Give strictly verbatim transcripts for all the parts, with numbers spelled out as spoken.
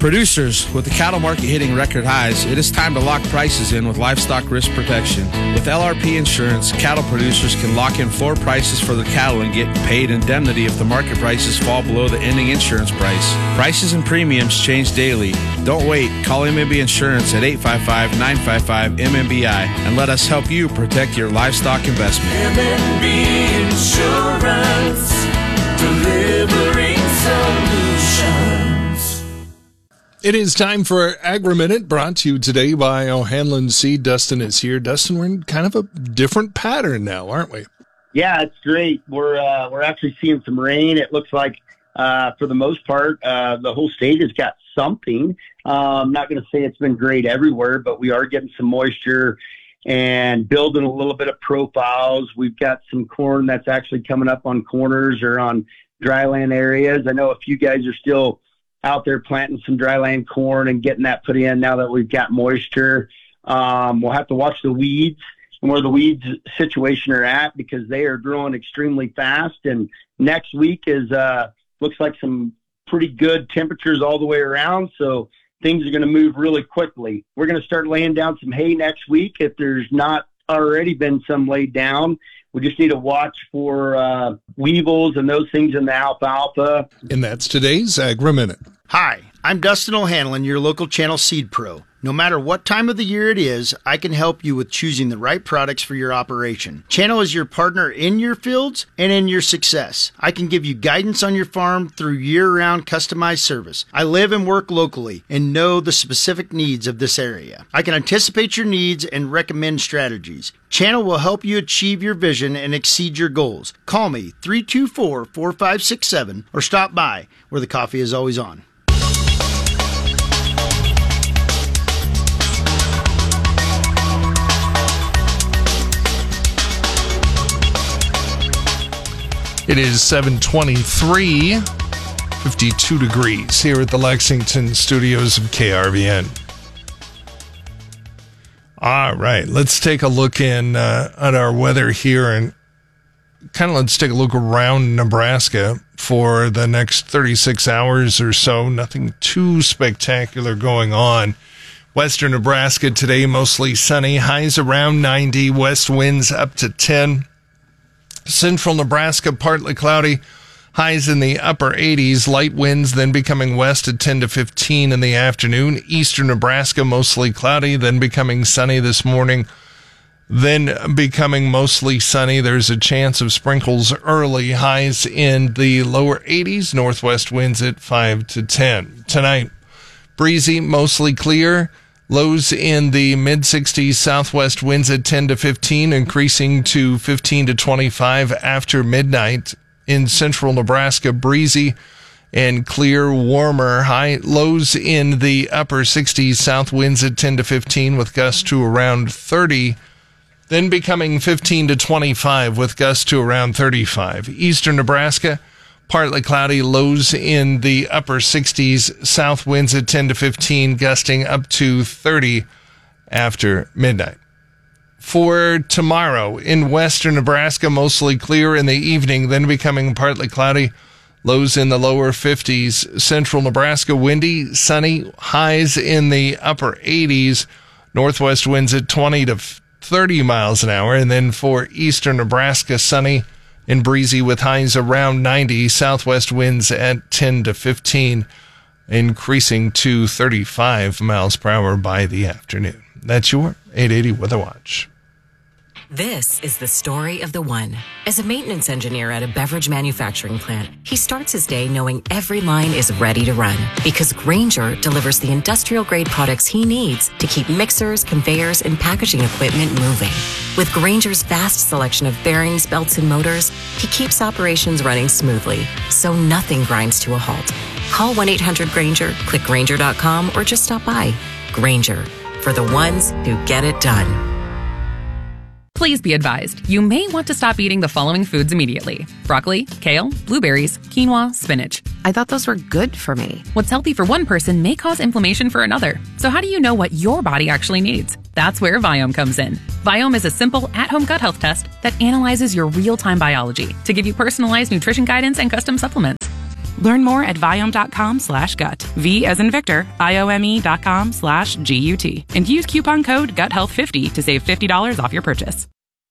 Producers, with the cattle market hitting record highs, it is time to lock prices in with livestock risk protection. With L R P Insurance, cattle producers can lock in floor prices for their cattle and get paid indemnity if the market prices fall below the ending insurance price. Prices and premiums change daily. Don't wait. Call M M B Insurance at eight five five, nine five five, M M B I and let us help you protect your livestock investment. M M B Insurance, delivering solutions. It is time for Agri-Minute, brought to you today by O'Hanlon Seed. Dustin is here. Dustin, we're in kind of a different pattern now, aren't we? Yeah, it's great. We're uh, we're actually seeing some rain. It looks like, uh, for the most part, uh, the whole state has got something. Uh, I'm not going to say it's been great everywhere, but we are getting some moisture and building a little bit of profiles. We've got some corn that's actually coming up on corners or on dryland areas. I know a few guys are still out there planting some dryland corn and getting that put in now that we've got moisture. Um, we'll have to watch the weeds and where the weeds situation are at, because they are growing extremely fast. And next week is uh, looks like some pretty good temperatures all the way around. So things are going to move really quickly. We're going to start laying down some hay next week if there's not already been some laid down. We just need to watch for uh, weevils and those things in the alfalfa. And that's today's Agri-Minute. Hi, I'm Dustin O'Hanlon, your local Channel Seed Pro. No matter what time of the year it is, I can help you with choosing the right products for your operation. Channel is your partner in your fields and in your success. I can give you guidance on your farm through year-round customized service. I live and work locally and know the specific needs of this area. I can anticipate your needs and recommend strategies. Channel will help you achieve your vision and exceed your goals. Call me three two four, four five six seven or stop by where the coffee is always on. It is seven twenty-three, fifty-two degrees here at the Lexington studios of K R V N. All right, let's take a look in uh, at our weather here, and kind of let's take a look around Nebraska for the next thirty-six hours or so. Nothing too spectacular going on. Western Nebraska today, mostly sunny, highs around ninety, west winds up to ten. Central Nebraska, partly cloudy, highs in the upper eighties, light winds, then becoming west at ten to fifteen in the afternoon. Eastern Nebraska, mostly cloudy, then becoming sunny this morning, then becoming mostly sunny. There's a chance of sprinkles early, highs in the lower eighties, northwest winds at five to ten. Tonight, breezy, mostly clear. Lows in the mid-sixties, southwest winds at ten to fifteen, increasing to fifteen to twenty-five after midnight. In central Nebraska, breezy and clear, warmer. High lows in the upper sixties, south winds at ten to fifteen with gusts to around thirty, then becoming fifteen to twenty-five with gusts to around thirty-five. Eastern Nebraska, partly cloudy, lows in the upper sixties, south winds at ten to fifteen, gusting up to thirty after midnight. For tomorrow, in western Nebraska, mostly clear in the evening, then becoming partly cloudy, lows in the lower fifties. Central Nebraska, windy, sunny, highs in the upper eighties, northwest winds at twenty to thirty miles an hour. And then for eastern Nebraska, sunny and breezy with highs around ninety, southwest winds at ten to fifteen, increasing to thirty-five miles per hour by the afternoon. That's your eight eighty Weather Watch. This is the story of the one. As a maintenance engineer at a beverage manufacturing plant, he starts his day knowing every line is ready to run, because Grainger delivers the industrial-grade products he needs to keep mixers, conveyors, and packaging equipment moving. With Grainger's vast selection of bearings, belts, and motors, he keeps operations running smoothly, so nothing grinds to a halt. Call one eight hundred Grainger, click Grainger dot com, or just stop by. Grainger, for the ones who get it done. Please be advised, you may want to stop eating the following foods immediately: broccoli, kale, blueberries, quinoa, spinach. I thought those were good for me. What's healthy for one person may cause inflammation for another. So how do you know what your body actually needs? That's where Viome comes in. Viome is a simple, at-home gut health test that analyzes your real-time biology to give you personalized nutrition guidance and custom supplements. Learn more at Viome.com slash gut. V as in Victor, I-O-M-E dot com slash G-U-T. And use coupon code gut health fifty to save fifty dollars off your purchase.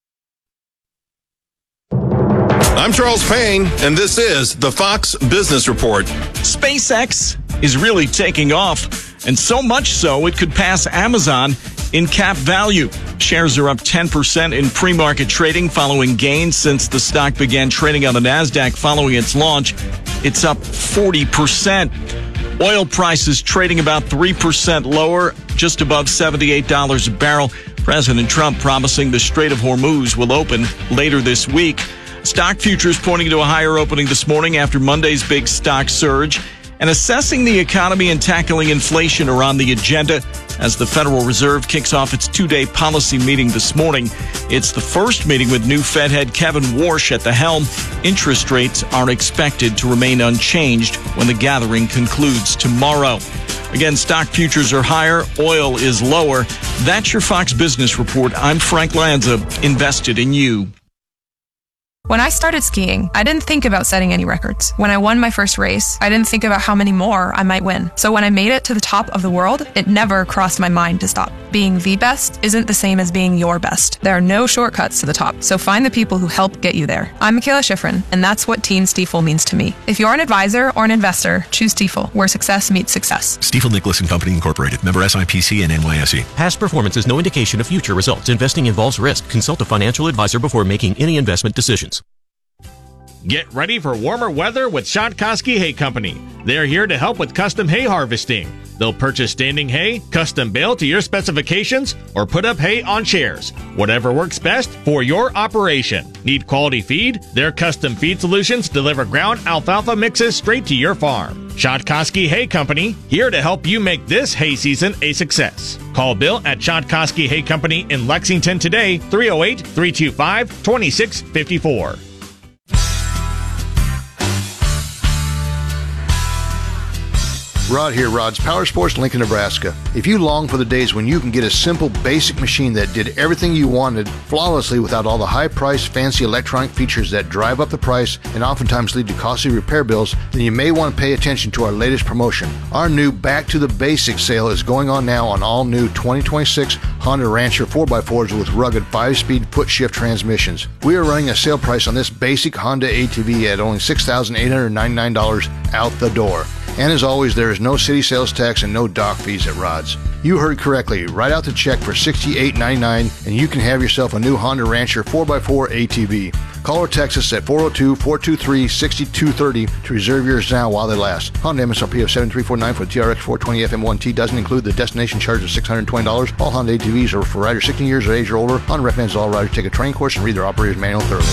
I'm Charles Payne, and this is the Fox Business Report. SpaceX is really taking off, and so much so it could pass Amazon in cap value. Shares are up ten percent in pre-market trading following gains since the stock began trading on the NASDAQ following its launch. It's up forty percent. Oil prices trading about three percent lower, just above seventy-eight dollars a barrel. President Trump promising the Strait of Hormuz will open later this week. Stock futures pointing to a higher opening this morning after Monday's big stock surge. And assessing the economy and tackling inflation are on the agenda as the Federal Reserve kicks off its two-day policy meeting this morning. It's the first meeting with new Fed head Kevin Warsh at the helm. Interest rates are expected to remain unchanged when the gathering concludes tomorrow. Again, stock futures are higher, oil is lower. That's your Fox Business Report. I'm Frank Lanza, invested in you. When I started skiing, I didn't think about setting any records. When I won my first race, I didn't think about how many more I might win. So when I made it to the top of the world, it never crossed my mind to stop. Being the best isn't the same as being your best. There are no shortcuts to the top, so find the people who help get you there. I'm Michaela Schifrin, and that's what Team Stiefel means to me. If you're an advisor or an investor, choose Stiefel, where success meets success. Stiefel Nicholas and Company Incorporated, member S I P C and N Y S E. Past performance is no indication of future results. Investing involves risk. Consult a financial advisor before making any investment decisions. Get ready for warmer weather with Shotkoski Hay Company. They're here to help with custom hay harvesting. They'll purchase standing hay, custom bale to your specifications, or put up hay on chairs. Whatever works best for your operation. Need quality feed? Their custom feed solutions deliver ground alfalfa mixes straight to your farm. Shotkoski Hay Company, here to help you make this hay season a success. Call Bill at Shotkoski Hay Company in Lexington today, three oh eight, three two five, two six five four. Rod here, Rod's Power Sports, Lincoln, Nebraska. If you long for the days when you can get a simple, basic machine that did everything you wanted flawlessly without all the high-priced, fancy electronic features that drive up the price and oftentimes lead to costly repair bills, then you may want to pay attention to our latest promotion. Our new Back to the Basics sale is going on now on all new twenty twenty-six Honda Rancher four by fours with rugged five-speed foot-shift transmissions. We are running a sale price on this basic Honda A T V at only six thousand eight hundred ninety-nine dollars out the door. And as always, there is no city sales tax and no dock fees at Rod's. You heard correctly. Write out the check for sixty-eight ninety-nine and you can have yourself a new Honda Rancher four by four A T V. Call or text us at four oh two, four two three, six two three oh to reserve yours now while they last. Honda M S R P of seven three four nine for the T R X four twenty F M one T doesn't include the destination charge of six hundred twenty dollars. All Honda A T Vs are for riders sixteen years of age or older. Honda recommends all riders take a training course and read their operator's manual thoroughly.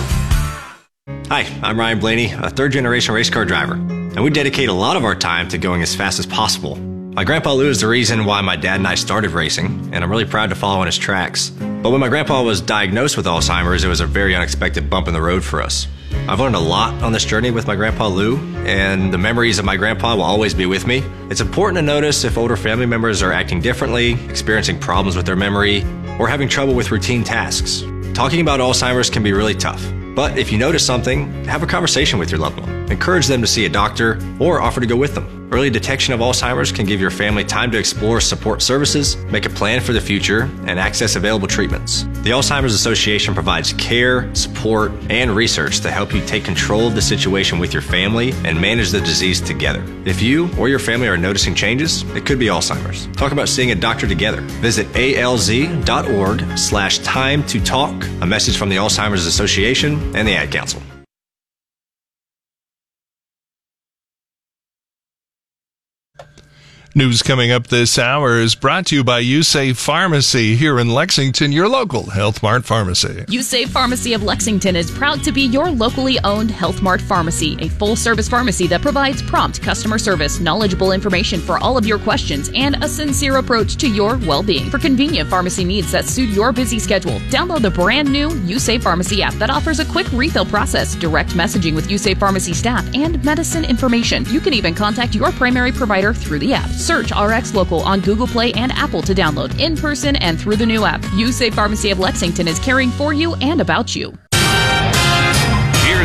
Hi, I'm Ryan Blaney, a third-generation race car driver, and we dedicate a lot of our time to going as fast as possible. My grandpa Lou is the reason why my dad and I started racing, and I'm really proud to follow in his tracks. But when my grandpa was diagnosed with Alzheimer's, it was a very unexpected bump in the road for us. I've learned a lot on this journey with my grandpa Lou, and the memories of my grandpa will always be with me. It's important to notice if older family members are acting differently, experiencing problems with their memory, or having trouble with routine tasks. Talking about Alzheimer's can be really tough. But if you notice something, have a conversation with your loved one. Encourage them to see a doctor or offer to go with them. Early detection of Alzheimer's can give your family time to explore support services, make a plan for the future, and access available treatments. The Alzheimer's Association provides care, support, and research to help you take control of the situation with your family and manage the disease together. If you or your family are noticing changes, it could be Alzheimer's. Talk about seeing a doctor together. Visit alz.org slash time to talk. A message from the Alzheimer's Association and the Ad Council. News coming up this hour is brought to you by USafe Pharmacy here in Lexington, your local Health Mart pharmacy. USafe Pharmacy of Lexington is proud to be your locally owned Health Mart pharmacy, a full-service pharmacy that provides prompt customer service, knowledgeable information for all of your questions, and a sincere approach to your well-being. For convenient pharmacy needs that suit your busy schedule, download the brand new USafe Pharmacy app that offers a quick refill process, direct messaging with USafe Pharmacy staff, and medicine information. You can even contact your primary provider through the app. Search R X Local on Google Play and Apple to download in person and through the new app. USafe Pharmacy of Lexington is caring for you and about you. Here's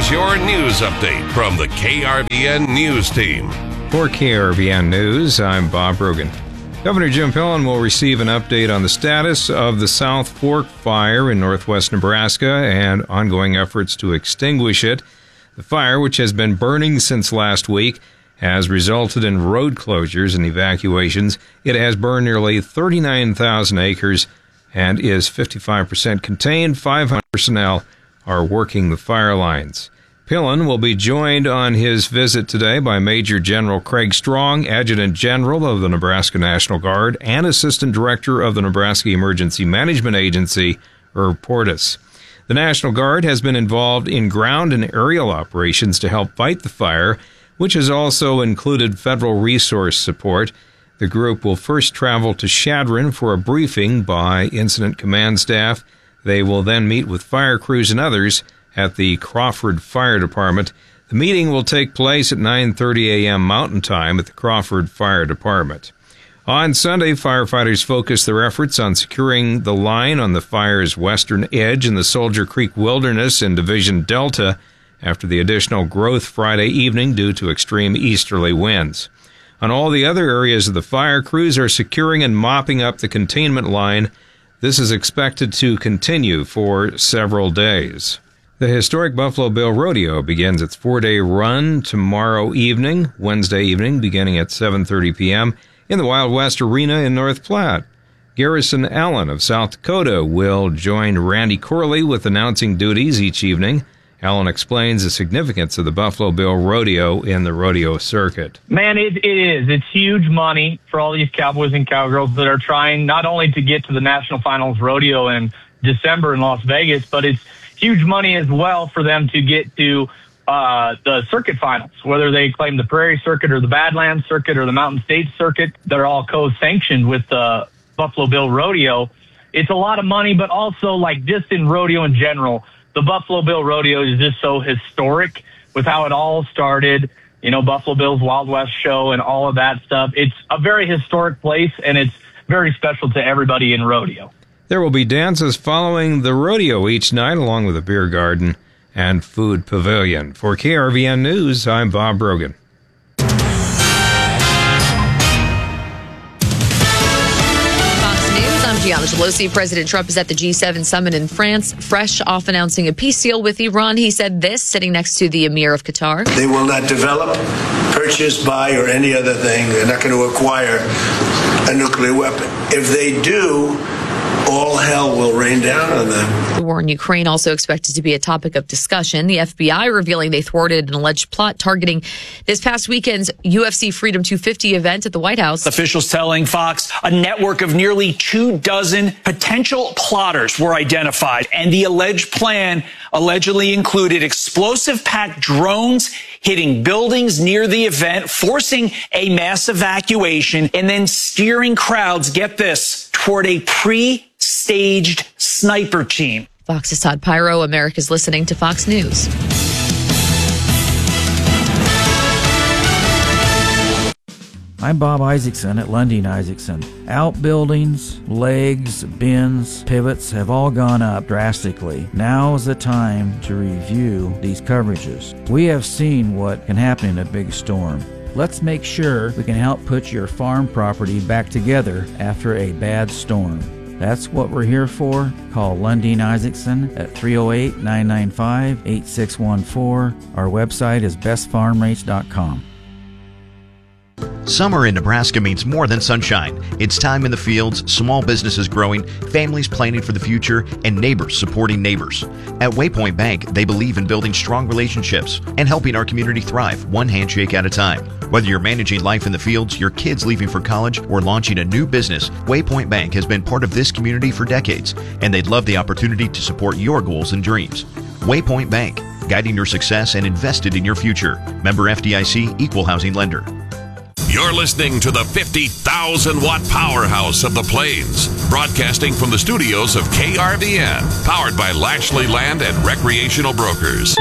here's your news update from the K R V N News Team. For K R V N News, I'm Bob Brogan. Governor Jim Pillen will receive an update on the status of the South Fork fire in northwest Nebraska and ongoing efforts to extinguish it. The fire, which has been burning since last week, has resulted in road closures and evacuations. It has burned nearly thirty-nine thousand acres and is fifty-five percent contained. five hundred personnel are working the fire lines. Pillen will be joined on his visit today by Major General Craig Strong, Adjutant General of the Nebraska National Guard and Assistant Director of the Nebraska Emergency Management Agency, Herb Portis. The National Guard has been involved in ground and aerial operations to help fight the fire, which has also included federal resource support. The group will first travel to Chadron for a briefing by Incident Command staff. They will then meet with fire crews and others at the Crawford Fire Department. The meeting will take place at nine thirty a.m. Mountain Time at the Crawford Fire Department. On Sunday, firefighters focused their efforts on securing the line on the fire's western edge in the Soldier Creek Wilderness in Division Delta after the additional growth Friday evening due to extreme easterly winds. On all the other areas of the fire, crews are securing and mopping up the containment line. This is expected to continue for several days. The historic Buffalo Bill Rodeo begins its four-day run tomorrow evening, Wednesday evening, beginning at seven thirty p.m. in the Wild West Arena in North Platte. Garrison Allen of South Dakota will join Randy Corley with announcing duties each evening. Allen explains the significance of the Buffalo Bill Rodeo in the rodeo circuit. Man, it, it is. It's huge money for all these cowboys and cowgirls that are trying not only to get to the National Finals Rodeo in December in Las Vegas, but it's huge money as well for them to get to uh, the circuit finals, whether they claim the Prairie Circuit or the Badlands Circuit or the Mountain States Circuit. They're all co-sanctioned with the Buffalo Bill Rodeo. It's a lot of money, but also like just in rodeo in general, the Buffalo Bill Rodeo is just so historic with how it all started, you know, Buffalo Bill's Wild West show and all of that stuff. It's a very historic place, and it's very special to everybody in rodeo. There will be dances following the rodeo each night, along with a beer garden and food pavilion. For K R V N News, I'm Bob Brogan. Gianna Pelosi. President Trump is at the G seven summit in France, fresh off announcing a peace deal with Iran. He said this, sitting next to the Emir of Qatar. They will not develop, purchase, buy, or any other thing. They're not going to acquire a nuclear weapon. If they do, all hell will rain down on them. The war in Ukraine also expected to be a topic of discussion. The F B I revealing they thwarted an alleged plot targeting this past weekend's U F C Freedom two fifty event at the White House. Officials telling Fox a network of nearly two dozen potential plotters were identified, and the alleged plan allegedly included explosive-packed drones hitting buildings near the event, forcing a mass evacuation, and then steering crowds, get this, toward a pre-staged sniper team. Fox's Todd Pyro, America's listening to Fox News. I'm Bob Isaacson at Lundin Isaacson. Outbuildings, legs, bins, pivots have all gone up drastically. Now is the time to review these coverages. We have seen what can happen in a big storm. Let's make sure we can help put your farm property back together after a bad storm. That's what we're here for. Call Lundin Isaacson at three oh eight, nine nine five, eight six one four. Our website is best farm rates dot com. Summer in Nebraska means more than sunshine. It's time in the fields, small businesses growing, families planning for the future, and neighbors supporting neighbors. At Waypoint Bank, they believe in building strong relationships and helping our community thrive one handshake at a time. Whether you're managing life in the fields, your kids leaving for college, or launching a new business, Waypoint Bank has been part of this community for decades, and they'd love the opportunity to support your goals and dreams. Waypoint Bank, guiding your success and invested in your future. Member F D I C, Equal Housing Lender. You're listening to the fifty thousand watt powerhouse of the Plains, broadcasting from the studios of K R V N, powered by Lashley Land and Recreational Brokers.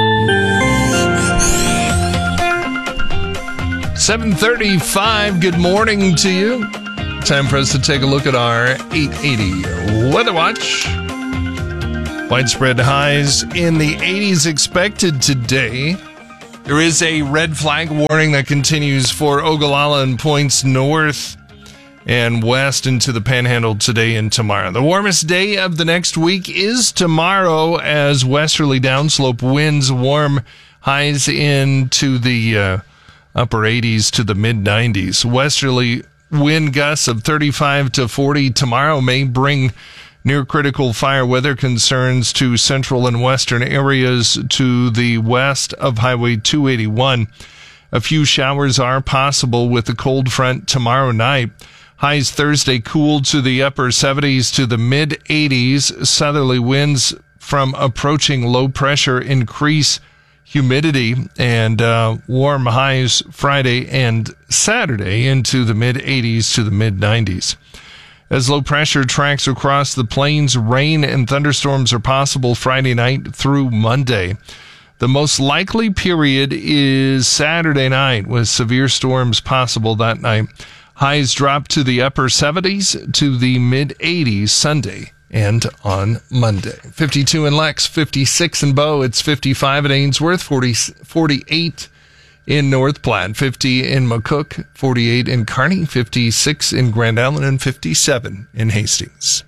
seven thirty-five, good morning to you. Time for us to take a look at our eight eighty Weather Watch. Widespread highs in the eighties expected today. There is a red flag warning that continues for Ogallala and points north and west into the Panhandle today and tomorrow. The warmest day of the next week is tomorrow as westerly downslope winds warm highs into the uh, upper eighties to the mid nineties. Westerly wind gusts of thirty-five to forty tomorrow may bring near critical fire weather concerns to central and western areas to the west of Highway two eighty-one. A few showers are possible with the cold front tomorrow night. Highs Thursday cool to the upper seventies to the mid eighties. Southerly winds from approaching low pressure increase humidity, and uh, warm highs Friday and Saturday into the mid eighties to the mid nineties. As low pressure tracks across the plains, rain and thunderstorms are possible Friday night through Monday. The most likely period is Saturday night, with severe storms possible that night. Highs drop to the upper seventies to the mid eighties Sunday and on Monday. fifty-two in Lex, fifty-six in Bow. It's fifty-five in Ainsworth, forty, forty-eight in North Platte, fifty in McCook, forty-eight in Kearney, fifty-six in Grand Island, and fifty-seven in Hastings.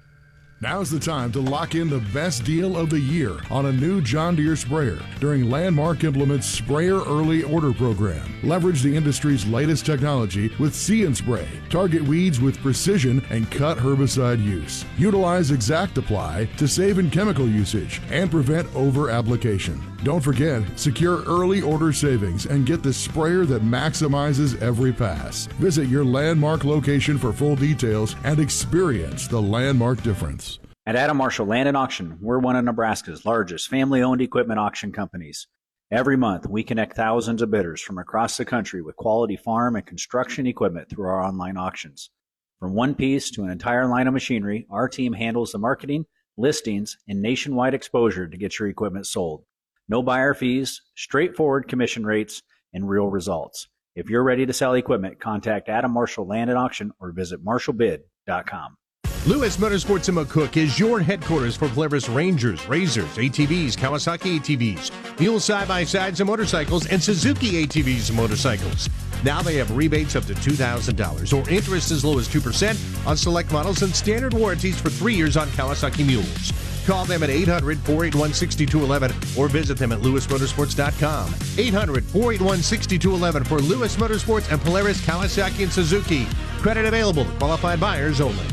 Now's the time to lock in the best deal of the year on a new John Deere sprayer during Landmark Implement's Sprayer Early Order Program. Leverage the industry's latest technology with See and Spray. Target weeds with precision and cut herbicide use. Utilize Exact Apply to save in chemical usage and prevent over-application. Don't forget, secure early order savings and get the sprayer that maximizes every pass. Visit your Landmark location for full details and experience the Landmark difference. At Adam Marshall Land and Auction, we're one of Nebraska's largest family-owned equipment auction companies. Every month, we connect thousands of bidders from across the country with quality farm and construction equipment through our online auctions. From one piece to an entire line of machinery, our team handles the marketing, listings, and nationwide exposure to get your equipment sold. No buyer fees, straightforward commission rates, and real results. If you're ready to sell equipment, contact Adam Marshall Land and Auction or visit marshall bid dot com. Lewis Motorsports in McCook is your headquarters for Polaris Rangers, Razors, A T Vs, Kawasaki A T Vs, Mule side-by-sides and motorcycles, and Suzuki A T Vs and motorcycles. Now they have rebates up to two thousand dollars or interest as low as two percent on select models and standard warranties for three years on Kawasaki Mules. Call them at eight hundred, four eight one, six two one one or visit them at lewis motorsports dot com. eight hundred, four eight one, six two one one for Lewis Motorsports and Polaris, Kawasaki, and Suzuki. Credit available to qualified buyers only.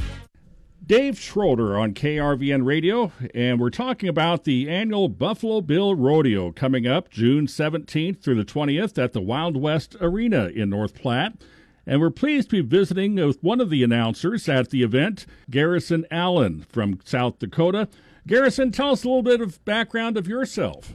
Dave Schroeder on K R V N Radio, and we're talking about the annual Buffalo Bill Rodeo coming up June seventeenth through the twentieth at the Wild West Arena in North Platte. And we're pleased to be visiting with one of the announcers at the event, Garrison Allen from South Dakota. Garrison, tell us a little bit of background of yourself.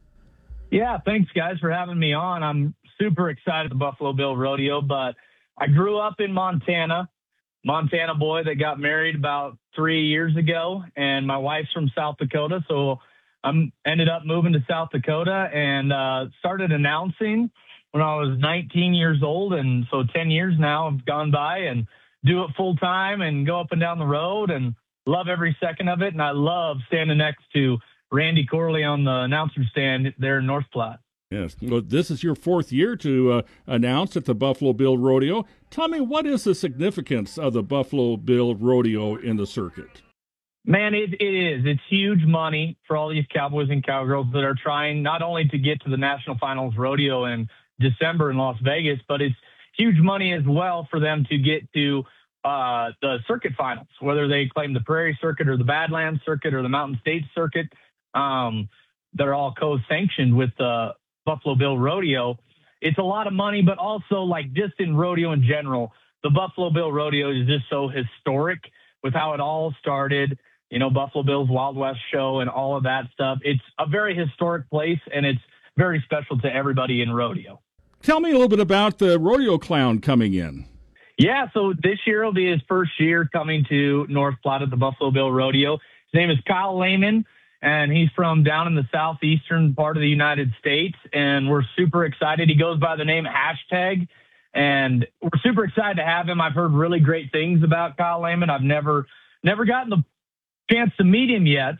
Yeah, thanks, guys, for having me on. I'm super excited the Buffalo Bill Rodeo, but I grew up in Montana. Montana boy that got married about three years ago, and my wife's from South Dakota, so I ended up moving to South Dakota and uh, started announcing when I was nineteen years old, and so ten years now have gone by and do it full time and go up and down the road and love every second of it, and I love standing next to Randy Corley on the announcer stand there in North Platte. Yes. Well, this is your fourth year to uh, announce at the Buffalo Bill Rodeo. Tell me, what is the significance of the Buffalo Bill Rodeo in the circuit? Man, it, it is. It's huge money for all these cowboys and cowgirls that are trying not only to get to the National Finals Rodeo in December in Las Vegas, but it's huge money as well for them to get to uh, the circuit finals, whether they claim the Prairie Circuit or the Badlands Circuit or the Mountain States Circuit. Um, they're all co-sanctioned with the Buffalo Bill Rodeo. It's a lot of money, but also, like, just in rodeo in general, the Buffalo Bill Rodeo is just so historic with how it all started, you know, Buffalo Bill's Wild West show and all of that stuff. It's a very historic place, and it's very special to everybody in rodeo. Tell me a little bit about the rodeo clown coming in. Yeah, so this year will be his first year coming to North Platte at the Buffalo Bill Rodeo. His name is Kyle Lehman, and he's from down in the southeastern part of the United States, and we're super excited. He goes by the name Hashtag, and we're super excited to have him. I've heard really great things about Kyle Lehman. I've never never gotten the chance to meet him yet,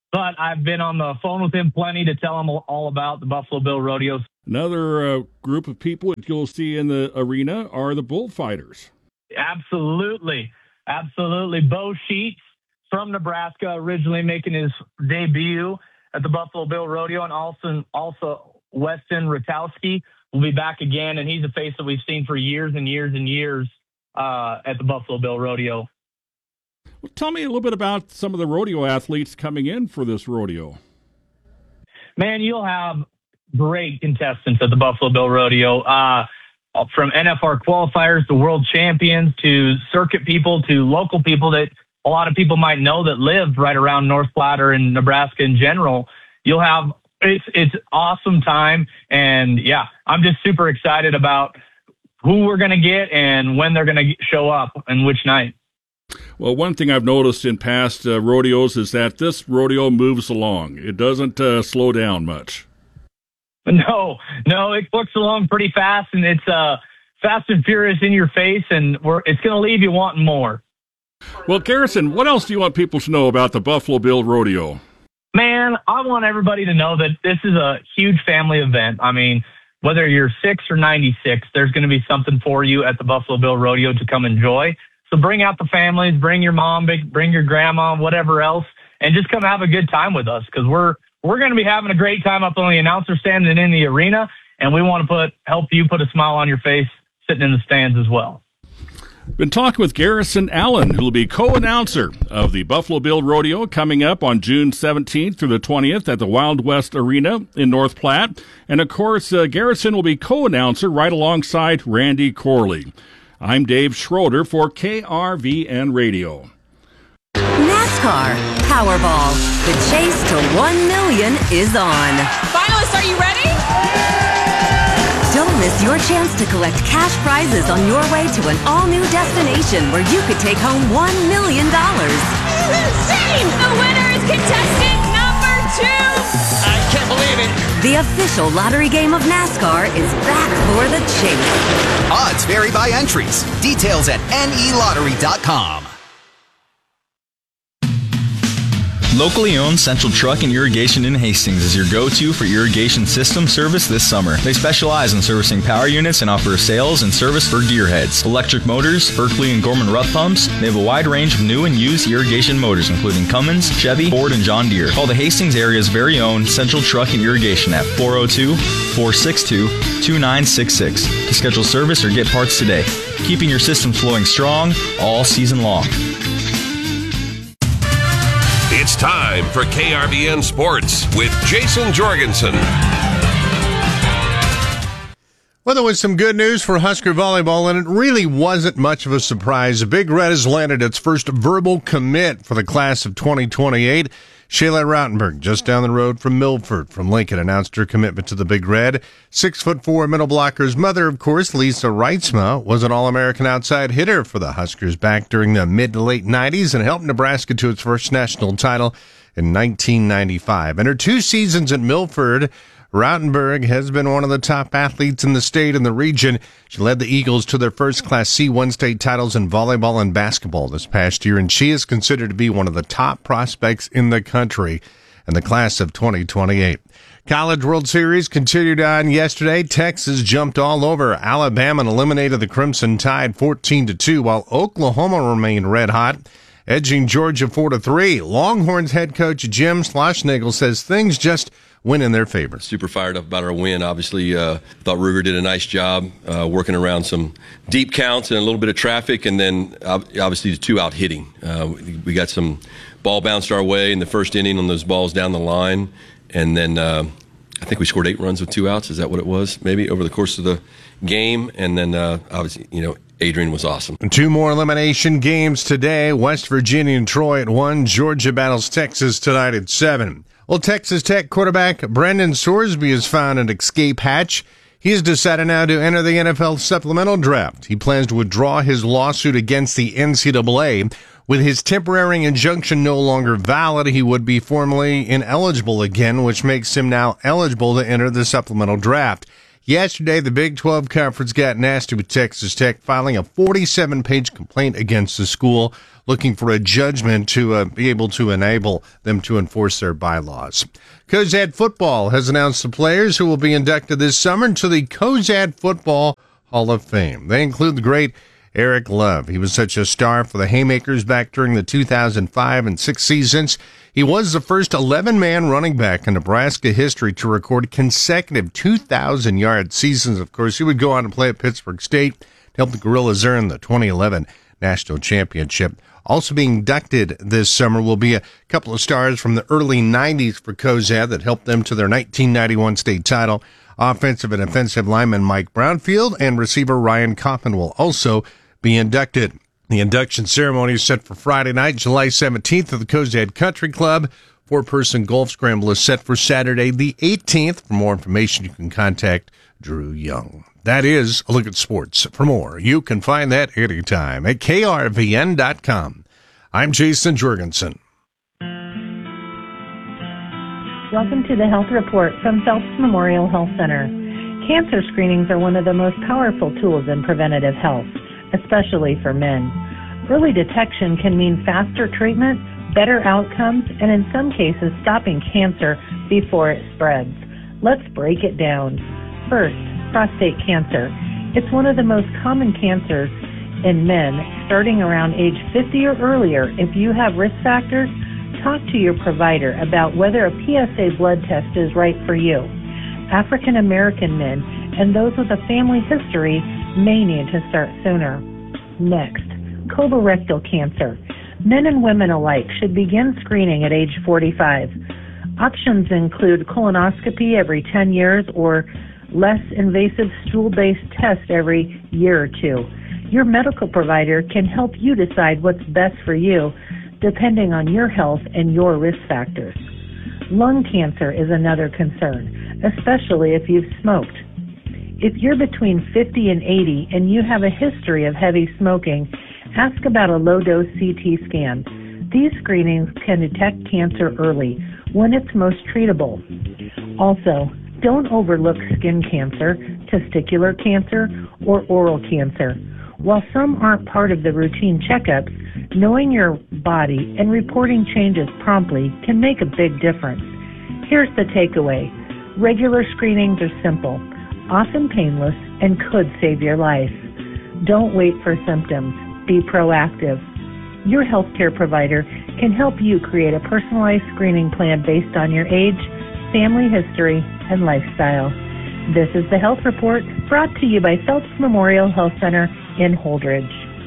but I've been on the phone with him plenty to tell him all about the Buffalo Bill Rodeos. Another uh, group of people that you'll see in the arena are the bullfighters. Absolutely. Absolutely. Bo Sheets from Nebraska, originally making his debut at the Buffalo Bill Rodeo, and also, also Weston Ratowski will be back again, and he's a face that we've seen for years and years and years uh, at the Buffalo Bill Rodeo. Well, tell me a little bit about some of the rodeo athletes coming in for this rodeo. Man, you'll have great contestants at the Buffalo Bill Rodeo, uh, from N F R qualifiers to world champions to circuit people to local people that a lot of people might know that live right around North Platte or in Nebraska in general. You'll have, it's, it's awesome time. And yeah, I'm just super excited about who we're going to get and when they're going to show up and which night. Well, one thing I've noticed in past uh, rodeos is that this rodeo moves along. It doesn't uh, slow down much. No, no, it books along pretty fast, and it's uh, fast and furious in your face, and we're, it's going to leave you wanting more. Well, Garrison, what else do you want people to know about the Buffalo Bill Rodeo? Man, I want everybody to know that this is a huge family event. I mean, whether you're six or ninety-six, there's going to be something for you at the Buffalo Bill Rodeo to come enjoy. So bring out the families, bring your mom, bring your grandma, whatever else, and just come have a good time with us, because we're we're going to be having a great time up on the announcer stand and in the arena, and we want to put help you put a smile on your face sitting in the stands as well. Been talking with Garrison Allen, who will be co-announcer of the Buffalo Bill Rodeo coming up on June seventeenth through the twentieth at the Wild West Arena in North Platte. And, of course, uh, Garrison will be co-announcer right alongside Randy Corley. I'm Dave Schroeder for K R V N Radio. NASCAR Powerball. The chase to one million is on. Finalists, are you ready? Don't miss your chance to collect cash prizes on your way to an all-new destination where you could take home one million dollars. Insane! The winner is contestant number two! I can't believe it. The official lottery game of NASCAR is back for the chase. Odds vary by entries. Details at N E lottery dot com. Locally owned Central Truck and Irrigation in Hastings is your go-to for irrigation system service this summer. They specialize in servicing power units and offer sales and service for gearheads, electric motors, Berkeley and Gorman Rupp pumps. They have a wide range of new and used irrigation motors, including Cummins, Chevy, Ford, and John Deere. Call the Hastings area's very own Central Truck and Irrigation at four oh two, four six two, two nine six six to schedule service or get parts today. Keeping your systems flowing strong all season long. It's time for K R V N Sports with Jason Jorgensen. Well, there was some good news for Husker volleyball, and it really wasn't much of a surprise. The Big Red has landed its first verbal commit for the class of twenty twenty-eight. Shayla Rautenberg, just down the road from Milford, from Lincoln, announced her commitment to the Big Red. Six foot four middle blocker's mother, of course, Lisa Reitzma, was an All-American outside hitter for the Huskers back during the mid to late nineties and helped Nebraska to its first national title in nineteen ninety-five. In her two seasons at Milford, Rautenberg has been one of the top athletes in the state and the region. She led the Eagles to their first Class C one state titles in volleyball and basketball this past year, and she is considered to be one of the top prospects in the country in the class of twenty twenty-eight. College World Series continued on yesterday. Texas jumped all over Alabama and eliminated the Crimson Tide fourteen to two, while Oklahoma remained red hot, edging Georgia four to three. Longhorns head coach Jim Schlossnagle says things just went in their favor. Super fired up about our win. Obviously, uh, thought Ruger did a nice job uh, working around some deep counts and a little bit of traffic, and then obviously the two out hitting. Uh, we got some ball bounced our way in the first inning on those balls down the line, and then uh, I think we scored eight runs with two outs. Is that what it was? Maybe over the course of the game, and then uh, obviously, you know, Adrian was awesome. And two more elimination games today. West Virginia and Troy at one. Georgia battles Texas tonight at seven. Well, Texas Tech quarterback Brendan Sorsby has found an escape hatch. He has decided now to enter the N F L supplemental draft. He plans to withdraw his lawsuit against the N C double A. With his temporary injunction no longer valid, he would be formally ineligible again, which makes him now eligible to enter the supplemental draft. Yesterday, the Big twelve Conference got nasty with Texas Tech filing a forty-seven page complaint against the school, looking for a judgment to uh, be able to enable them to enforce their bylaws. Cozad Football has announced the players who will be inducted this summer into the Cozad Football Hall of Fame. They include the great Eric Love. He was such a star for the Haymakers back during the two thousand five and six seasons. He was the first eleven-man running back in Nebraska history to record consecutive two thousand yard seasons. Of course, he would go on to play at Pittsburgh State to help the Gorillas earn the twenty eleven National Championship. Also being inducted this summer will be a couple of stars from the early nineties for Cozad that helped them to their nineteen ninety-one state title. Offensive and defensive lineman Mike Brownfield and receiver Ryan Coffin will also be inducted. The induction ceremony is set for Friday night, July seventeenth at the Cozad Country Club. Four-person golf scramble is set for Saturday the eighteenth. For more information, you can contact Drew Young. That is a look at sports. For more, you can find that anytime at K R V N dot com. I'm Jason Jorgensen. Welcome to the Health Report from Phelps Memorial Health Center. Cancer screenings are one of the most powerful tools in preventative health, especially for men. Early detection can mean faster treatment, better outcomes, and in some cases stopping cancer before it spreads. Let's break it down. First, prostate cancer. It's one of the most common cancers in men starting around age fifty or earlier. If you have risk factors, talk to your provider about whether a P S A blood test is right for you. African American men and those with a family history may need to start sooner. Next, colorectal cancer. Men and women alike should begin screening at age forty-five. Options include colonoscopy every ten years or less invasive stool-based test every year or two. Your medical provider can help you decide what's best for you depending on your health and your risk factors. Lung cancer is another concern, especially if you've smoked. If you're between fifty and eighty and you have a history of heavy smoking, ask about a low-dose C T scan. These screenings can detect cancer early, when it's most treatable. Also, don't overlook skin cancer, testicular cancer, or oral cancer. While some aren't part of the routine checkups, knowing your body and reporting changes promptly can make a big difference. Here's the takeaway. Regular screenings are simple, often painless, and could save your life. Don't wait for symptoms. Be proactive. Your healthcare provider can help you create a personalized screening plan based on your age, family history, and lifestyle. This is the Health Report brought to you by Phelps Memorial Health Center in Holdridge.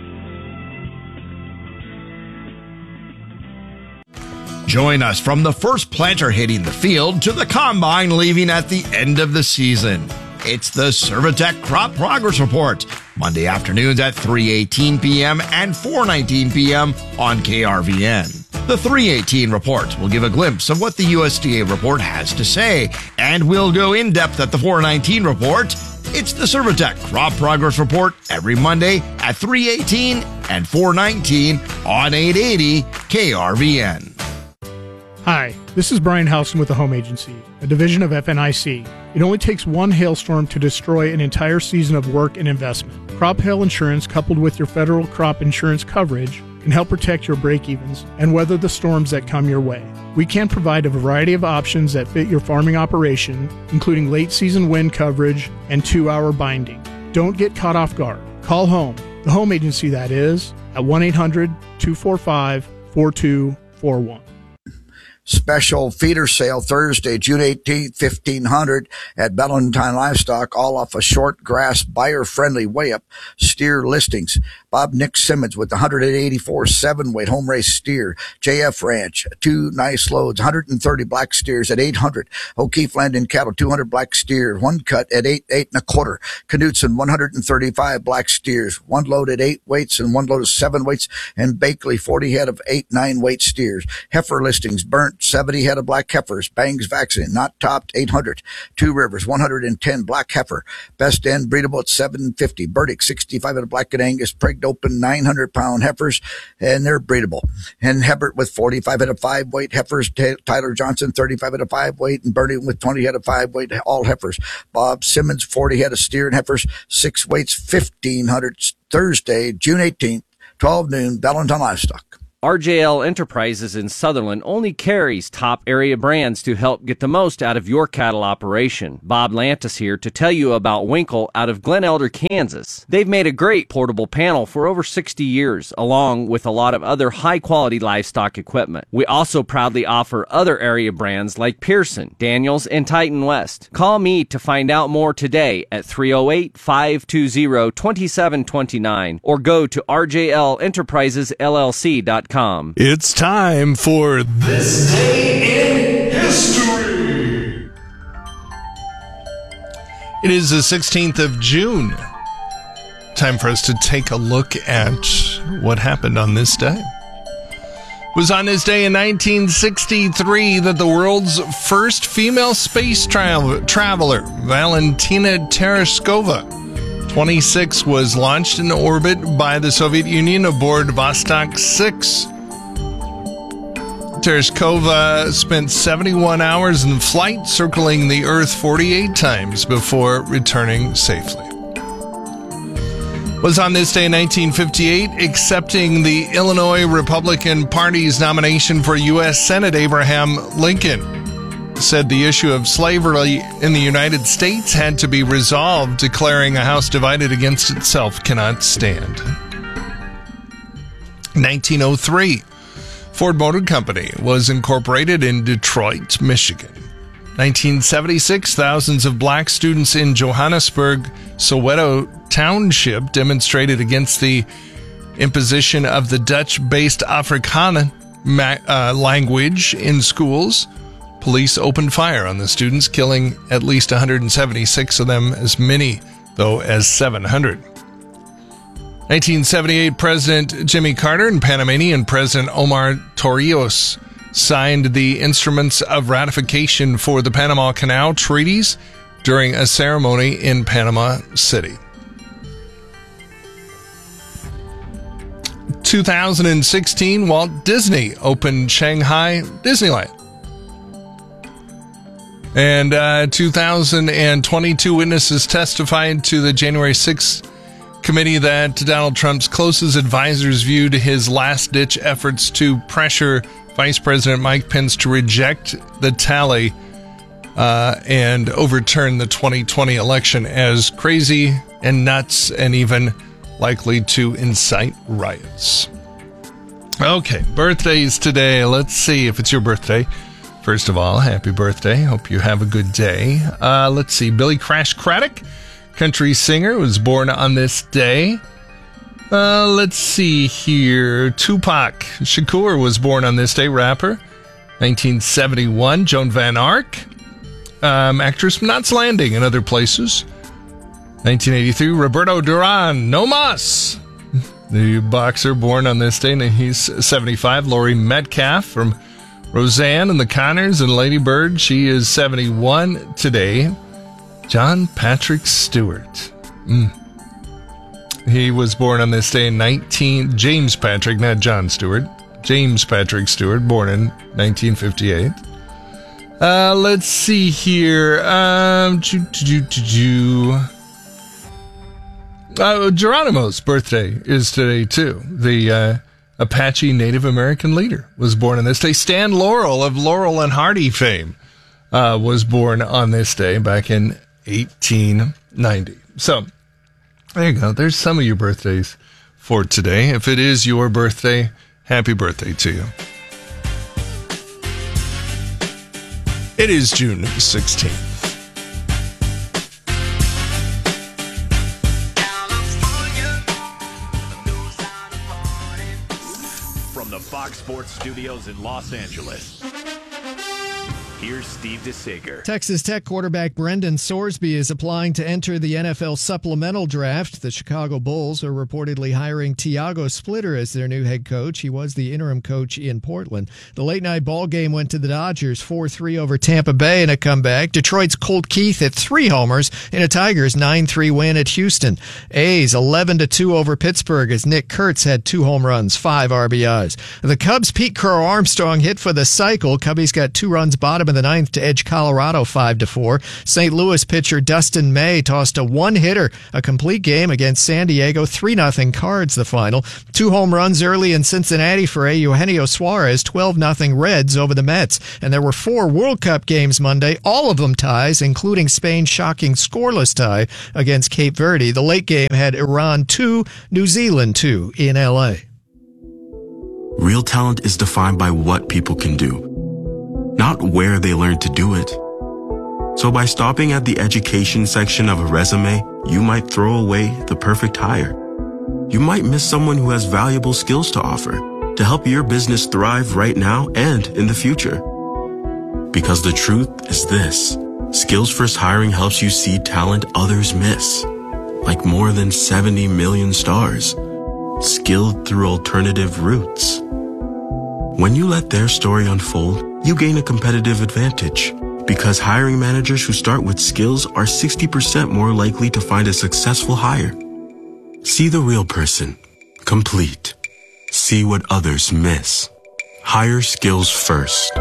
Join us from the first planter hitting the field to the combine leaving at the end of the season. It's the Servitech Crop Progress Report, Monday afternoons at three eighteen p.m. and four nineteen p.m. on K R V N. The three eighteen report will give a glimpse of what the U S D A report has to say, and we'll go in depth at the four nineteen report. It's the Servitech Crop Progress Report every Monday at three eighteen and four nineteen on eight eighty K R V N. Hi, this is Brian Housen with the Home Agency, a division of F N I C. It only takes one hailstorm to destroy an entire season of work and investment. Crop hail insurance, coupled with your federal crop insurance coverage, can help protect your break-evens and weather the storms that come your way. We can provide a variety of options that fit your farming operation, including late-season wind coverage and two-hour binding. Don't get caught off guard. Call home, the Home Agency that is, at one eight hundred two four five four two four one. Special feeder sale Thursday, June eighteenth, fifteen hundred at Valentine Livestock, all off a short grass, buyer-friendly weigh-up steer listings. Bob Nick Simmons with the one eighty-four seven-weight home race steer. J F Ranch, two nice loads, one hundred thirty black steers at eight hundred. O'Keefe Landon Cattle, two hundred black steers, one cut at eight, eight and a quarter. Knutson, one hundred thirty-five black steers, one load at eight weights and one load of seven weights. And Bakley, forty head of eight, nine weight steers. Heifer listings, Burnt current seventy head of black heifers. Bangs vaccine, not topped, eight hundred. Two Rivers, one hundred ten black heifer. Best end, breedable at seven fifty. Burdick, sixty-five head of black and Angus. Pregged open, nine hundred pound heifers, and they're breedable. And Hebert with forty-five head of five weight heifers. T- Tyler Johnson, thirty-five head of five weight, and Birdie with twenty head of five weight, all heifers. Bob Simmons, forty head of steer and heifers, six weights, fifteen hundred. Thursday, June eighteenth, twelve noon, Valentine Livestock. R J L Enterprises in Sutherland only carries top area brands to help get the most out of your cattle operation. Bob Lantis here to tell you about Winkle out of Glen Elder, Kansas. They've made a great portable panel for over sixty years, along with a lot of other high-quality livestock equipment. We also proudly offer other area brands like Pearson, Daniels, and Titan West. Call me to find out more today at three oh eight, five two zero, two seven two nine or go to r j l enterprises l l c dot com. It's time for This Day in History. It is the sixteenth of June. Time for us to take a look at what happened on this day. It was on this day in nineteen sixty-three that the world's first female space tra- traveler, Valentina Tereshkova, twenty-six, was launched in orbit by the Soviet Union aboard Vostok six. Tereshkova spent seventy-one hours in flight, circling the Earth forty-eight times before returning safely. Was on this day in nineteen fifty-eight, accepting the Illinois Republican Party's nomination for U S Senate, Abraham Lincoln said the issue of slavery in the United States had to be resolved, declaring a house divided against itself cannot stand. nineteen oh three, Ford Motor Company was incorporated in Detroit, Michigan. nineteen seventy-six, thousands of black students in Johannesburg, Soweto Township demonstrated against the imposition of the Dutch-based Afrikaner uh, language in schools. Police opened fire on the students, killing at least one hundred seventy-six of them, as many, though, as seven hundred. nineteen seventy-eight, President Jimmy Carter and Panamanian President Omar Torrijos signed the instruments of ratification for the Panama Canal treaties during a ceremony in Panama City. two thousand sixteen, Walt Disney opened Shanghai Disneyland. And uh, two thousand twenty-two witnesses testified to the January sixth committee that Donald Trump's closest advisors viewed his last-ditch efforts to pressure Vice President Mike Pence to reject the tally uh, and overturn the twenty twenty election as crazy and nuts and even likely to incite riots. Okay, birthdays today. Let's see if it's your birthday. First of all, happy birthday. Hope you have a good day. Uh, let's see. Billy Crash Craddock, country singer, was born on this day. Uh, let's see here. Tupac Shakur was born on this day, rapper. nineteen seventy-one, Joan Van Ark, um, actress from Knots Landing and other places. nineteen eighty-three, Roberto Duran, No Mas, the boxer, born on this day. He's seventy-five. Laurie Metcalf from Roseanne and the Connors and Lady Bird, she is seventy-one today. John Patrick Stewart. Mm. He was born on this day in nineteen... James Patrick, not John Stewart. James Patrick Stewart, born in nineteen fifty-eight. Uh, let's see here. Um, choo, choo, choo, choo. Uh, Geronimo's birthday is today, too. The uh, Apache Native American leader was born on this day. Stan Laurel of Laurel and Hardy fame uh, was born on this day back in eighteen ninety. So, there you go. There's some of your birthdays for today. If it is your birthday, happy birthday to you. It is June sixteenth. From the Fox Sports Studios in Los Angeles, Here's Steve DeSager. Texas Tech quarterback Brendan Sorsby is applying to enter the N F L supplemental draft. The Chicago Bulls are reportedly hiring Tiago Splitter as their new head coach. He was the interim coach in Portland. The late-night ball game went to the Dodgers four three over Tampa Bay in a comeback. Detroit's Colt Keith hit three homers in a Tigers nine three win at Houston. A's eleven to two over Pittsburgh as Nick Kurtz had two home runs, five R B Is. The Cubs' Pete Crow Armstrong hit for the cycle. Cubbies got two runs bottom in the ninth to edge Colorado five to four. Saint Louis pitcher Dustin May tossed a one-hitter, a complete game against San Diego. three nothing Cards the final. Two home runs early in Cincinnati for Eugenio Suarez, twelve nothing Reds over the Mets. And there were four World Cup games Monday, all of them ties, including Spain's shocking scoreless tie against Cape Verde. The late game had Iran two, New Zealand two in L A. Real talent is defined by what people can do, not where they learn to do it. So by stopping at the education section of a resume, you might throw away the perfect hire. You might miss someone who has valuable skills to offer to help your business thrive right now and in the future. Because the truth is this: Skills First Hiring helps you see talent others miss, like more than seventy million stars, skilled through alternative routes. When you let their story unfold, you gain a competitive advantage, because hiring managers who start with skills are sixty percent more likely to find a successful hire. See the real person, complete. See what others miss. Hire skills first.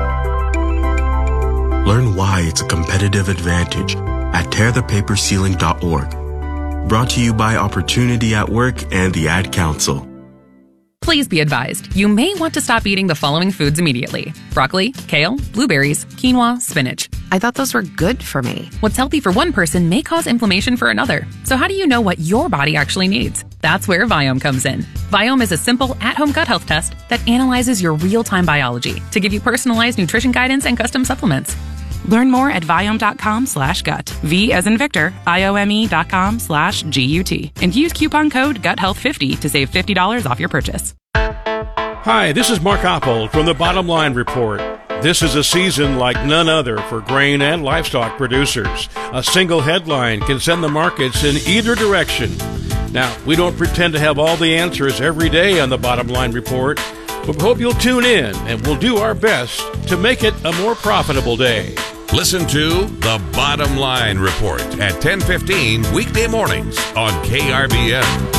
Learn why it's a competitive advantage at tear the paper ceiling dot org. Brought to you by Opportunity at Work and the Ad Council. Please be advised, you may want to stop eating the following foods immediately: broccoli, kale, blueberries, quinoa, spinach. I thought those were good for me. What's healthy for one person may cause inflammation for another. So how do you know what your body actually needs? That's where Viome comes in. Viome is a simple at-home gut health test that analyzes your real-time biology to give you personalized nutrition guidance and custom supplements. Learn more at Viome.com slash gut. V as in Victor, I-O-M-E dot com slash G-U-T. And use coupon code gut health fifty to save fifty dollars off your purchase. Hi, this is Mark Oppold from the Bottom Line Report. This is a season like none other for grain and livestock producers. A single headline can send the markets in either direction. Now, we don't pretend to have all the answers every day on the Bottom Line Report, but we hope you'll tune in and we'll do our best to make it a more profitable day. Listen to The Bottom Line Report at ten fifteen weekday mornings on K R V N.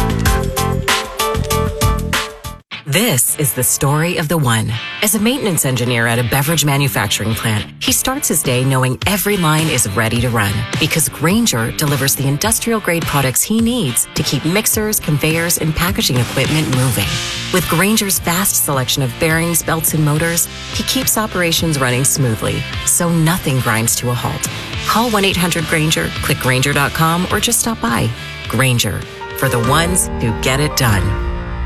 This is the story of the one. As a maintenance engineer at a beverage manufacturing plant, he starts his day knowing every line is ready to run, because Grainger delivers the industrial-grade products he needs to keep mixers, conveyors, and packaging equipment moving. With Grainger's vast selection of bearings, belts, and motors, he keeps operations running smoothly, so nothing grinds to a halt. Call one eight hundred Grainger, click Grainger dot com, or just stop by. Grainger, for the ones who get it done.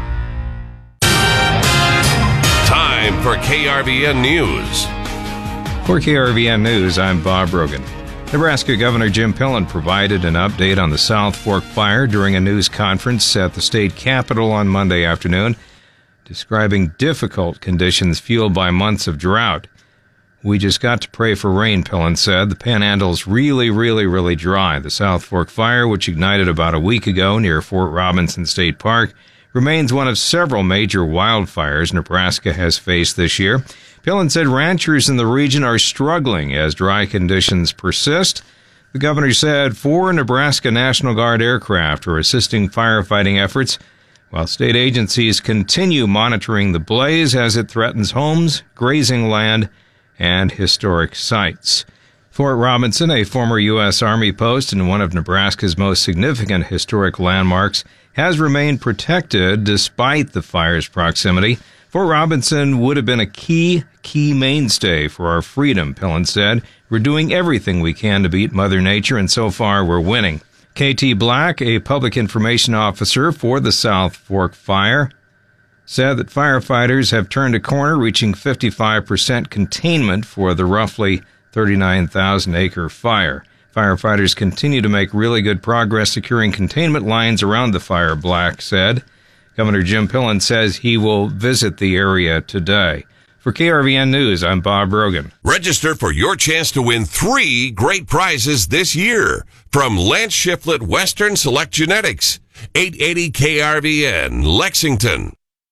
Time for K R V N News. For K R V N News, I'm Bob Rogan. Nebraska Governor Jim Pillen provided an update on the South Fork fire during a news conference at the state capitol on Monday afternoon, describing difficult conditions fueled by months of drought. We just got to pray for rain, Pillen said. The Panhandle's really, really, really dry. The South Fork fire, which ignited about a week ago near Fort Robinson State Park, remains one of several major wildfires Nebraska has faced this year. Pillen said ranchers in the region are struggling as dry conditions persist. The governor said four Nebraska National Guard aircraft are assisting firefighting efforts, while state agencies continue monitoring the blaze as it threatens homes, grazing land, and historic sites. Fort Robinson, a former U S Army post and one of Nebraska's most significant historic landmarks, has remained protected despite the fire's proximity. Fort Robinson would have been a key, key mainstay for our freedom, Pillen said. We're doing everything we can to beat Mother Nature, and so far we're winning. K T Black, a public information officer for the South Fork fire, said that firefighters have turned a corner, reaching fifty-five percent containment for the roughly thirty-nine thousand acre fire. Firefighters continue to make really good progress securing containment lines around the fire, Black said. Governor Jim Pillen says he will visit the area today. For K R V N News, I'm Bob Brogan. Register for your chance to win three great prizes this year from Lance Shiflett Western Select Genetics, eight eighty K R V N, Lexington.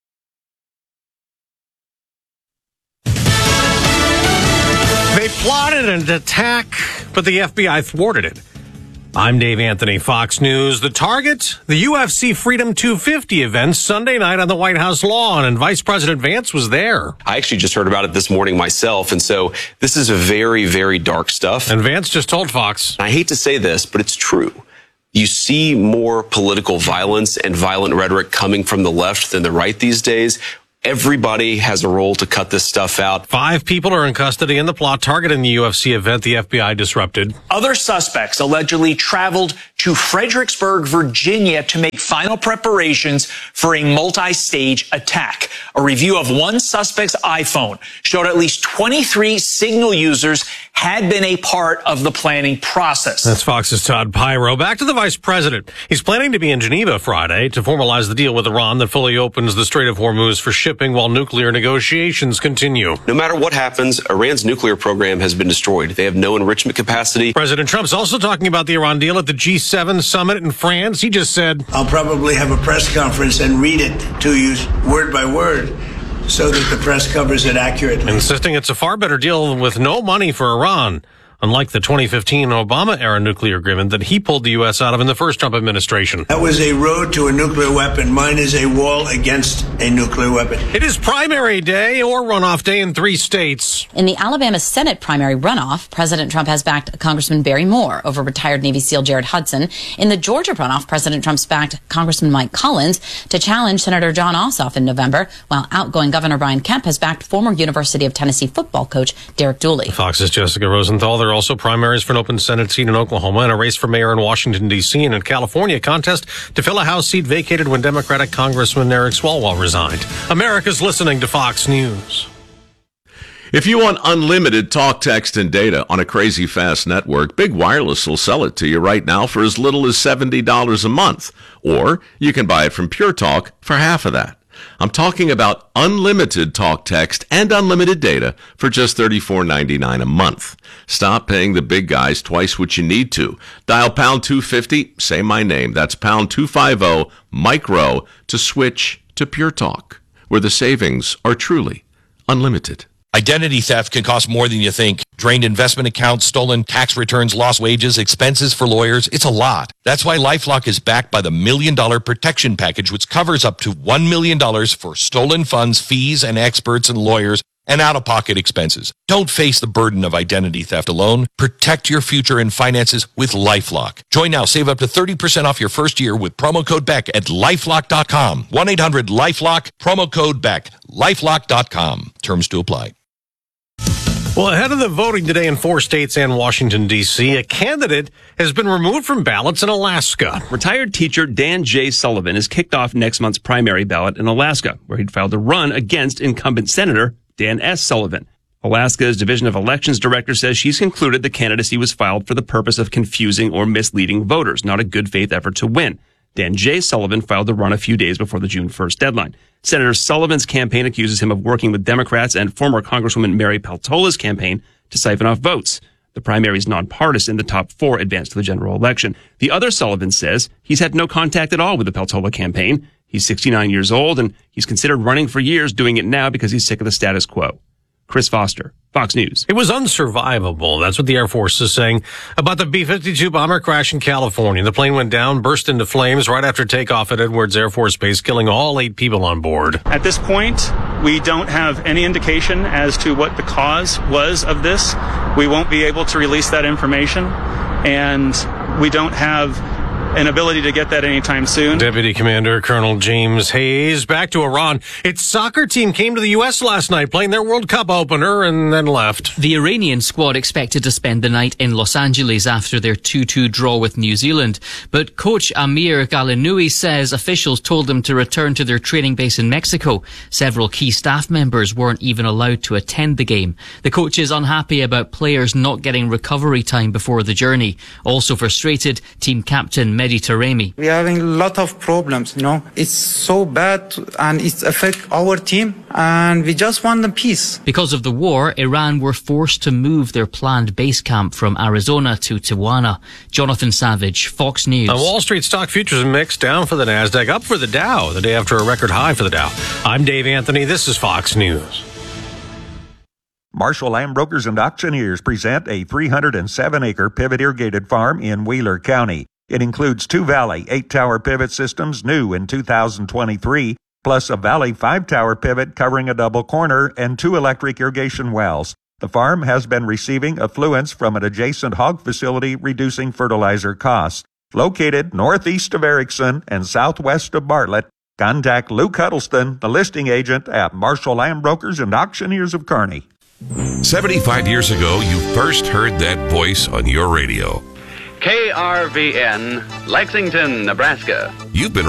They plotted an attack, but the F B I thwarted it. I'm Dave Anthony, Fox News. The target, the U F C Freedom two fifty event Sunday night on the White House lawn, and Vice President Vance was there. I actually just heard about it this morning myself, and so this is very, very dark stuff. And Vance just told Fox. I hate to say this, but it's true. You see more political violence and violent rhetoric coming from the left than the right these days. Everybody has a role to cut this stuff out. Five people are in custody in the plot targeting the U F C event the F B I disrupted. Other suspects allegedly traveled to Fredericksburg, Virginia to make final preparations for a multi-stage attack. A review of one suspect's iPhone showed at least twenty-three Signal users had been a part of the planning process. That's Fox's Todd Pyro. Back to the vice president. He's planning to be in Geneva Friday to formalize the deal with Iran that fully opens the Strait of Hormuz for shipping while nuclear negotiations continue. No matter what happens, Iran's nuclear program has been destroyed. They have no enrichment capacity. President Trump's also talking about the Iran deal at the G seven summit in France. He just said, I'll probably have a press conference and read it to you word by word, so that the press covers it accurately. Insisting it's a far better deal with no money for Iran, unlike the twenty fifteen Obama-era nuclear agreement that he pulled the U S out of in the first Trump administration. That was a road to a nuclear weapon. Mine is a wall against a nuclear weapon. It is primary day or runoff day in three states. In the Alabama Senate primary runoff, President Trump has backed Congressman Barry Moore over retired Navy SEAL Jared Hudson. In the Georgia runoff, President Trump's backed Congressman Mike Collins to challenge Senator John Ossoff in November, while outgoing Governor Brian Kemp has backed former University of Tennessee football coach Derek Dooley. Fox's Jessica Rosenthal. There are also primaries for an open Senate seat in Oklahoma and a race for mayor in Washington, D C, and in California, a contest to fill a House seat vacated when Democratic Congressman Eric Swalwell resigned. America's listening to Fox News. If you want unlimited talk, text, and data on a crazy fast network, Big Wireless will sell it to you right now for as little as seventy dollars a month. Or you can buy it from Pure Talk for half of that. I'm talking about unlimited talk, text, and unlimited data for just thirty-four ninety-nine a month. Stop paying the big guys twice what you need to. Dial pound two fifty, say my name. That's pound two fifty, micro, to switch to Pure Talk, where the savings are truly unlimited. Identity theft can cost more than you think. Drained investment accounts, stolen tax returns, lost wages, expenses for lawyers. It's a lot. That's why LifeLock is backed by the Million Dollar Protection Package, which covers up to one million dollars for stolen funds, fees, and experts and lawyers, and out-of-pocket expenses. Don't face the burden of identity theft alone. Protect your future and finances with LifeLock. Join now. Save up to thirty percent off your first year with promo code Beck at lifelock dot com. one eight hundred lifelock, promo code Beck, lifelock dot com. Terms to apply. Well, ahead of the voting today in four states and Washington, D C, a candidate has been removed from ballots in Alaska. Retired teacher Dan J. Sullivan has kicked off next month's primary ballot in Alaska, where he'd filed a run against incumbent Senator Dan S. Sullivan. Alaska's Division of Elections director says she's concluded the candidacy was filed for the purpose of confusing or misleading voters, not a good faith effort to win. Dan J. Sullivan filed the run a few days before the June first deadline. Senator Sullivan's campaign accuses him of working with Democrats and former Congresswoman Mary Peltola's campaign to siphon off votes. The primary is nonpartisan. The top four advance to the general election. The other Sullivan says he's had no contact at all with the Peltola campaign. He's sixty-nine years old, and he's considered running for years, doing it now because he's sick of the status quo. Chris Foster, Fox News. It was unsurvivable. That's what the Air Force is saying about the B fifty-two bomber crash in California. The plane went down, burst into flames right after takeoff at Edwards Air Force Base, killing all eight people on board. At this point, we don't have any indication as to what the cause was of this. We won't be able to release that information, and we don't have an ability to get that anytime soon. Deputy Commander Colonel James Hayes. Back to Iran. Its soccer team came to the U S last night playing their World Cup opener and then left. The Iranian squad expected to spend the night in Los Angeles after their two two draw with New Zealand. But coach Amir Galinoui says officials told them to return to their training base in Mexico. Several key staff members weren't even allowed to attend the game. The coach is unhappy about players not getting recovery time before the journey. Also frustrated, team captain Mehdi Taremi. We are having a lot of problems, you know. It's so bad and it affects our team and we just want the peace. Because of the war, Iran were forced to move their planned base camp from Arizona to Tijuana. Jonathan Savage, Fox News. On Wall Street, stock futures mixed, down for the NASDAQ, up for the Dow, the day after a record high for the Dow. I'm Dave Anthony. This is Fox News. Marshall Land Brokers and Auctioneers present a three hundred seven acre pivot irrigated farm in Wheeler County. It includes two Valley eight tower pivot systems new in two thousand twenty-three, plus a Valley five tower pivot covering a double corner and two electric irrigation wells. The farm has been receiving affluents from an adjacent hog facility, reducing fertilizer costs. Located northeast of Erickson and southwest of Bartlett, contact Luke Huddleston, the listing agent at Marshall Land Brokers and Auctioneers of Kearney. seventy-five years ago, you first heard that voice on your radio. K R V N, Lexington, Nebraska. You've been